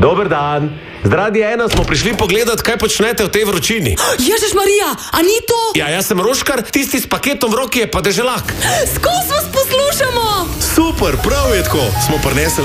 Dober dan. Z Radia 1 smo prišli pogledat, kaj počnete v tej vročini. Ježiš Marija, a ni to? Ja, jaz sem Roškar, tisti s paketom v roki je pa Deželak. Skozi vas poslušamo! Super, prav je tako. Smo prinesli